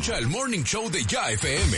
Escucha el Morning Show de Ya FM.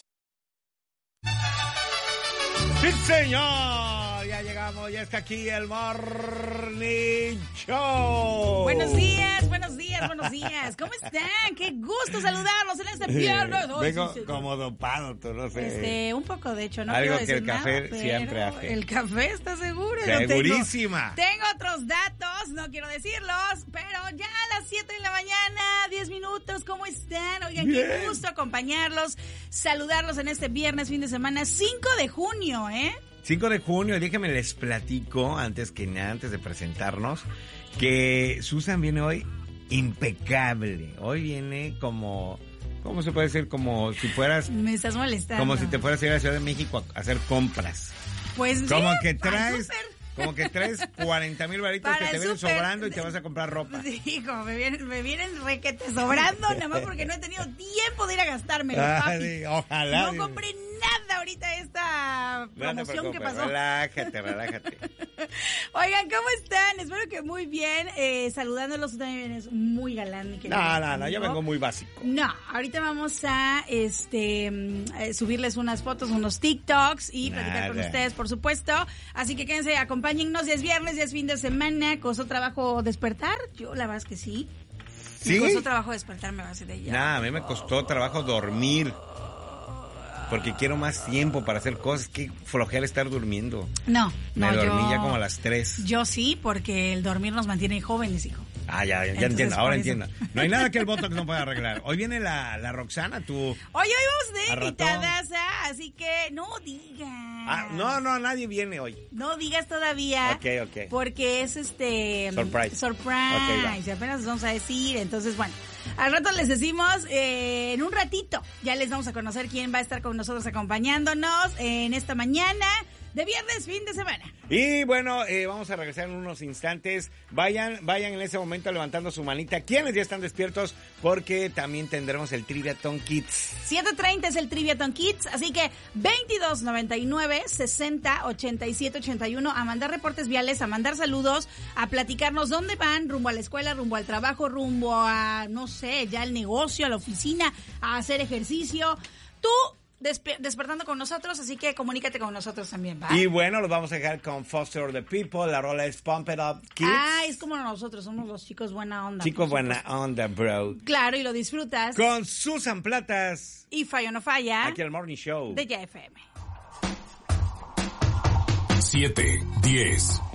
¡Sí, señor! Ya llegamos, ya está aquí el Morning Show. Buenos días, buenos días, buenos días. ¿Cómo están? Qué gusto saludarlos en este viernes. Vengo como dopado, tú no sé. Un poco, de hecho, no algo quiero que el decir café nada, siempre hace. El café, ¿estás seguro? Segurísima. Tengo otros datos, no quiero decirlos, pero ya a las 7 de la mañana, 10 minutos, ¿cómo están? Oigan, qué gusto acompañarlos, saludarlos en este viernes, fin de semana, 5 de junio, 5 de junio, déjenme les platico, antes de presentarnos, que Susan viene hoy impecable. Hoy viene como, ¿cómo se puede decir? Como si fueras... Me estás molestando. Como si te fueras a ir a la Ciudad de México a hacer compras. Pues como sí, que traes... Como que traes 40,000 varitos para que te vienen súper, sobrando y te vas a comprar ropa. Sí, hijo, me vienen requete sobrando, nada más porque no he tenido tiempo de ir a gastármelo, papi. Sí, ojalá. No compré nada ahorita esta promoción que pasó. Relájate. Oigan, ¿cómo están? Espero que muy bien. Saludándolos, tú también vienes muy galán, mi querido. No, yo vengo muy básico. No, ahorita vamos a subirles unas fotos, unos TikToks y platicar con ustedes, por supuesto. Así que quédense, acompáñennos. Ya es viernes, ya es fin de semana. ¿Costó trabajo despertar? Yo, la verdad es que sí. ¿Sí? Me costó trabajo despertarme a base de ella. Nah, a mí me costó trabajo dormir. Porque quiero más tiempo para hacer cosas. Qué flojera estar durmiendo. No, me dormí ya como a las 3. Yo sí, porque el dormir nos mantiene jóvenes, hijo. Ah, ya entiendo, ahora entiendo. No hay nada que el Botox no pueda arreglar. Hoy viene la Roxana, tú. Hoy vamos de invitadas, así que no digas. No, nadie viene hoy. No digas todavía. Ok. Porque es Surprise. Okay, apenas nos vamos a decir, entonces bueno. Al rato les decimos, en un ratito, ya les vamos a conocer quién va a estar con nosotros acompañándonos en esta mañana de viernes, fin de semana. Y bueno, vamos a regresar en unos instantes. Vayan en ese momento levantando su manita. ¿Quiénes ya están despiertos? Porque también tendremos el Triviathon Kids. 7:30 es el Triviathon Kids, así que 2299-60-87-81 a mandar reportes viales, a mandar saludos, a platicarnos dónde van, rumbo a la escuela, rumbo al trabajo, rumbo a, no sé, ya al negocio, a la oficina, a hacer ejercicio. Tú despertando con nosotros, así que comunícate con nosotros también, ¿va? Y bueno, los vamos a dejar con Foster the People. La rola es Pump It Up Kids. Es como nosotros, somos los chicos buena onda. Chicos buena onda, bro. Claro, y lo disfrutas. Con Susan Platas. Y Falla o no Falla. Aquí el Morning Show. De Ya FM. 7, 10,